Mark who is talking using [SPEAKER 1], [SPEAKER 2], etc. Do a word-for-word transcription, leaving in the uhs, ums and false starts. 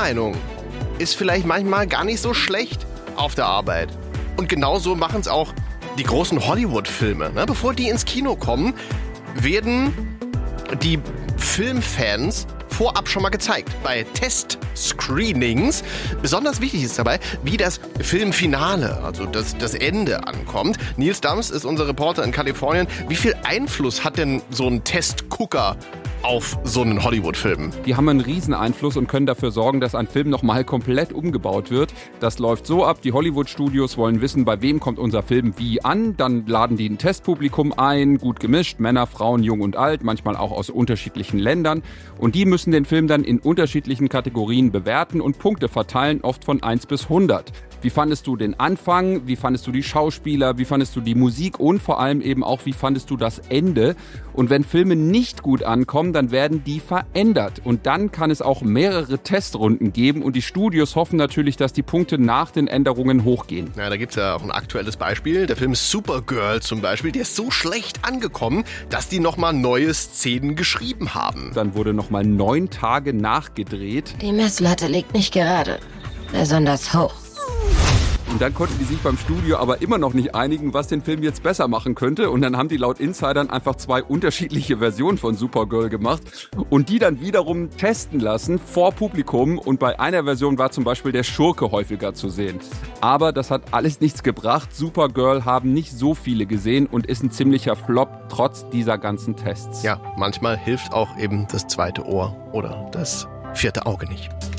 [SPEAKER 1] Meinung ist vielleicht manchmal gar nicht so schlecht auf der Arbeit. Und genauso machen es auch die großen Hollywood-Filme. Ne? Bevor die ins Kino kommen, werden die Filmfans vorab schon mal gezeigt. Bei Test-Screenings. Besonders wichtig ist dabei, wie das Filmfinale, also das, das Ende ankommt. Nils Dams ist unser Reporter in Kalifornien. Wie viel Einfluss hat denn so ein Testgucker auf so einen Hollywood-Film?
[SPEAKER 2] Die haben einen riesen Einfluss und können dafür sorgen, dass ein Film nochmal komplett umgebaut wird. Das läuft so ab, die Hollywood-Studios wollen wissen, bei wem kommt unser Film wie an. Dann laden die ein Testpublikum ein, gut gemischt, Männer, Frauen, jung und alt, manchmal auch aus unterschiedlichen Ländern. Und die müssen den Film dann in unterschiedlichen Kategorien bewerten und Punkte verteilen, oft von eins bis hundert. Wie fandest du den Anfang? Wie fandest du die Schauspieler? Wie fandest du die Musik? Und vor allem eben auch, wie fandest du das Ende? Und wenn Filme nicht gut ankommen, dann werden die verändert. Und dann kann es auch mehrere Testrunden geben. Und die Studios hoffen natürlich, dass die Punkte nach den Änderungen hochgehen.
[SPEAKER 1] Ja, da gibt's ja auch ein aktuelles Beispiel. Der Film Supergirl zum Beispiel, der ist so schlecht angekommen, dass die nochmal neue Szenen geschrieben haben.
[SPEAKER 2] Dann wurde nochmal neun Tage nachgedreht.
[SPEAKER 3] Die Messlatte liegt nicht gerade, besonders hoch.
[SPEAKER 2] Und dann konnten die sich beim Studio aber immer noch nicht einigen, was den Film jetzt besser machen könnte. Und dann haben die laut Insidern einfach zwei unterschiedliche Versionen von Supergirl gemacht und die dann wiederum testen lassen vor Publikum. Und bei einer Version war zum Beispiel der Schurke häufiger zu sehen. Aber das hat alles nichts gebracht. Supergirl haben nicht so viele gesehen und ist ein ziemlicher Flop trotz dieser ganzen Tests.
[SPEAKER 1] Ja, manchmal hilft auch eben das zweite Ohr oder das vierte Auge nicht.